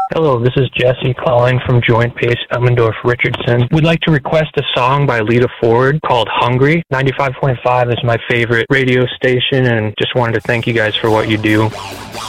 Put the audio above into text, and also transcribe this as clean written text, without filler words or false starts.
Hello, this is Jesse calling from Joint Base Emmendorf Richardson. We'd like to request a song by Lita Ford called Hungry. 95.5 is my favorite radio station, and just wanted to thank you guys for what you do.